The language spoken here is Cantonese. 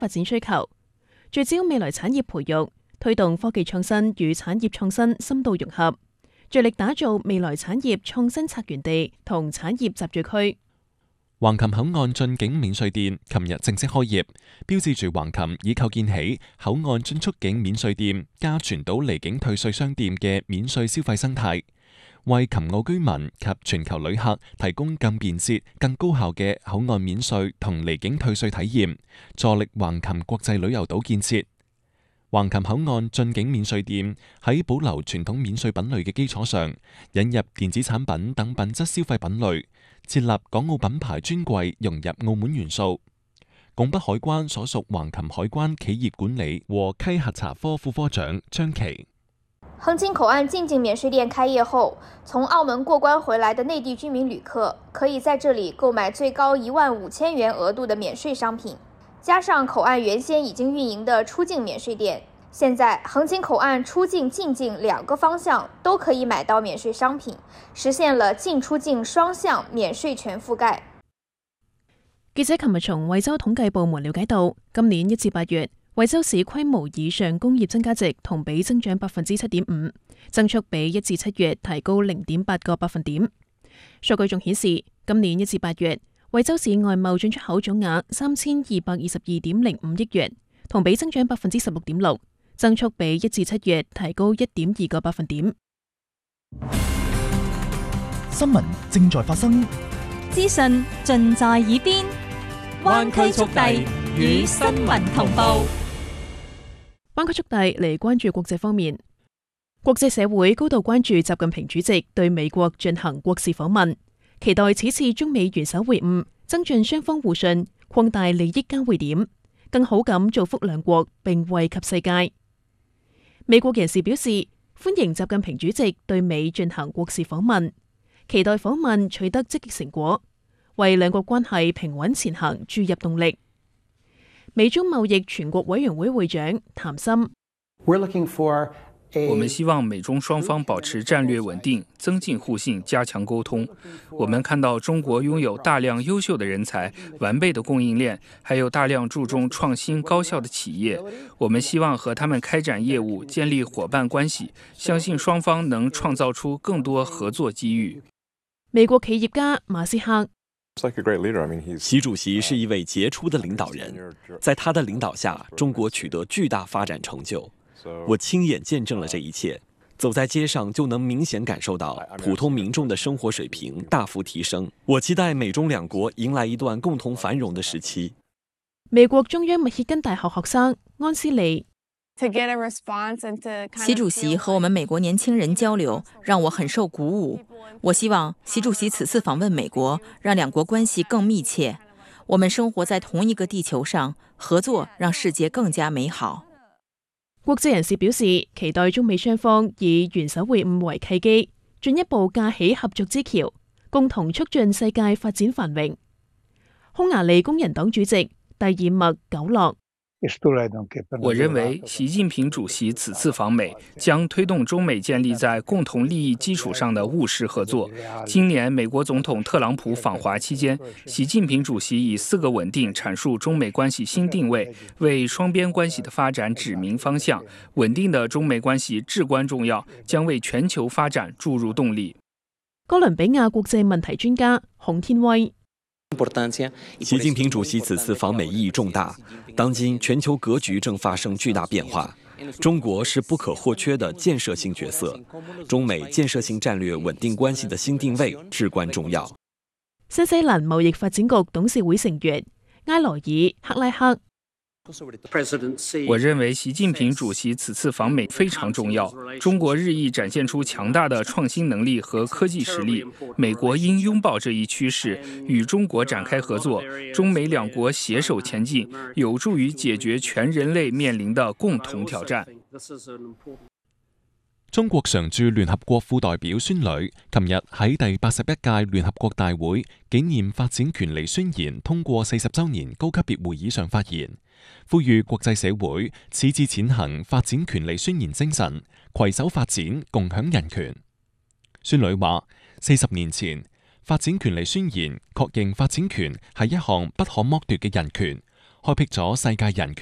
發展需求，聚焦未來產業培育，推動科技創新與產業創新深度融合，着力打造未來產業創新策源地同產業集聚區。 橫琴口岸進境免稅店琴日正式開業，標誌住橫琴已構建起口岸進出境免稅店加全島離境退稅商店嘅免稅消費生態，為琴澳居民及全球旅客提供更便捷、更高效嘅口岸免稅同離境退稅體驗，助力橫琴國際旅遊島建設。橫琴口岸進境免稅店喺保留傳統免稅品類嘅基礎上，引入電子產品等品質消費品類，設立港澳品牌專櫃，融入澳門元素。拱北海關所屬橫琴海關企業管理和稽核查科副科長張琪。 橫琴口岸進境免稅店開業後，從澳門過關回來的內地居民旅客可以在這裡購買最高15000元額度的免稅商品。加上口岸原先已經運營的出境免稅店，現在橫琴口岸出境進境兩個方向都可以買到免稅商品，實現了進出境雙向免稅全覆蓋。 記者琴日從惠州統計部門了解到，今年1至8月，惠州市規模以上工業增加值同比增長7.5%，增速比1至7月提高0.8個百分點。數據仲顯示，今年1至8月，惠州市外貿進出口總額3222.05億元，同比增長16.6%，增速比1至7月提高1.2個百分點。 新聞正在發生， 資訊盡在耳邊，灣區速遞與新聞同步。 灣區速遞嚟關注國際方面，國際社會高度關注習近平主席對美國進行國事訪問，期待此次中美元首會晤增進雙方互信，擴大利益交匯點，更好咁造福兩國並惠及世界。美國人士表示歡迎習近平主席對美進行國事訪問，期待訪問取得積極成果，為兩國關係平穩前行注入動力。美中貿易全國委員會會長譚森， 我們希望美中雙方保持戰略穩定，增進互信，加強溝通。我們看到中國擁有大量優秀的人才、完備的供應鏈，還有大量注重創新高效的企業。我們希望和他們開展業務，建立夥伴關係，相信雙方能創造出更多合作機遇。 美國企業家馬斯克， 習主席是一位傑出的領導人，在他的領導下，中國取得巨大發展成就。我親眼見證了這一切，走在街上就能明顯感受到普通民眾的生活水平大幅提升。我期待美中兩國迎來一段共同繁榮的時期。 美國中央密歇根大學學生安斯利， 習主席和我們美國年輕人交流，讓我很受鼓舞。我希望習主席此次訪問美國，讓兩國關係更密切。我們生活在同一個地球上，合作讓世界更加美好。 國際人士表示，期待中美雙方以元首會晤為契機，進一步架起合作之橋，共同促進世界發展繁榮。匈牙利工人黨主席蒂爾麥久洛， 我認為習近平主席此次訪美將推動中美建立在共同利益基礎上的務實合作。今年美國總統特朗普訪華期間，習近平主席以4個穩定闡述中美關係新定位，為雙邊關係的發展指明方向。穩定的中美關係至關重要，將為全球發展注入動力。 哥倫比亞國際問題專家孔天威， 習近平主席此次訪美意義重大，當今全球格局正發生巨大變化，中國是不可或缺的建設性角色，中美建設性戰略穩定關係的新定位至關重要。 新西蘭貿易發展局董事會成員埃羅爾克拉克， 我認為習近平主席此次訪美非常重要，中國日益展現出強大的創新能力和科技實力，美國應擁抱這一趨勢，與中國展開合作，中美兩國攜手前進，有助於解決全人類面臨的共同挑戰。 中國常駐聯合國副代表孫磊琴日喺第81屆聯合國大會紀念發展權利宣言通過40週年高級別會議上發言，呼籲國際社會矢志踐行發展權利宣言精神，攜手發展，共享人權。孫磊話：40年前，發展權利宣言確認發展權係一項不可剝奪嘅人權， 開闢咗世界人權